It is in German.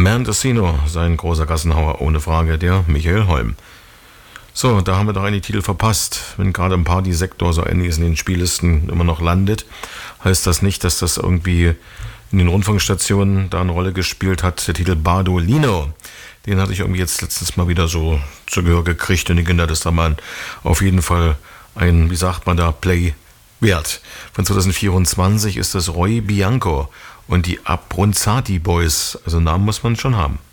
Mendocino, sein großer Gassenhauer, ohne Frage, der Michael Holm. So, da haben wir doch einige Titel verpasst. Wenn gerade im Party-Sektor so einiges in den Spiellisten immer noch landet, heißt das nicht, dass das irgendwie in den Rundfunkstationen da eine Rolle gespielt hat. Der Titel Bardolino, den hatte ich irgendwie jetzt letztens mal wieder so zu Gehör gekriegt und ich finde, das ist da mal auf jeden Fall ein, wie sagt man da, Play wert. Von 2024 ist das Roy Bianco und die Abronzati Boys, also Namen muss man schon haben.